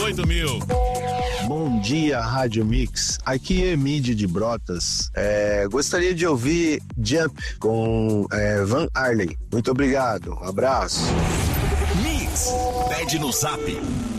8 mil. Bom dia, Rádio Mix. Aqui é Emílio de Brotas. Gostaria de ouvir Jump com Van Harley. Muito obrigado. Um abraço. Mix, pede no Zap